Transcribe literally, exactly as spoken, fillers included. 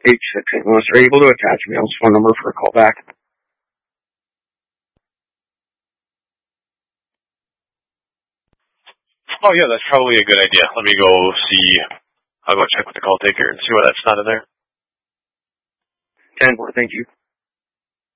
eight six eight. Unless they're able to attach Mail's phone number for a call back. Oh, yeah, that's probably a good idea. Let me go see. I'll go check with the call taker and see why that's not in there. ten four, thank you.